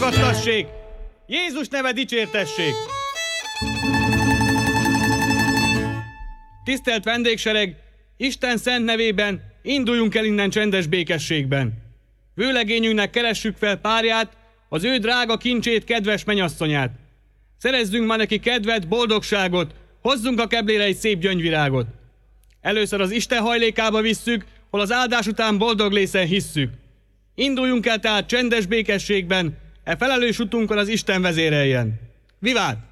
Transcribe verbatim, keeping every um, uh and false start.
magasztassék! Jézus neve dicsértessék! Tisztelt vendégsereg, Isten szent nevében induljunk el innen csendes békességben. Vőlegényünknek keressük fel párját, az ő drága kincsét, kedves menyasszonyát. Szerezzünk ma neki kedvet, boldogságot, hozzunk a keblére egy szép gyöngyvirágot. Először az Isten hajlékába visszük, hol az áldás után boldog lészen hisszük. Induljunk el tehát csendes békességben, e felelős utunkon az Isten vezéreljen. Vivát!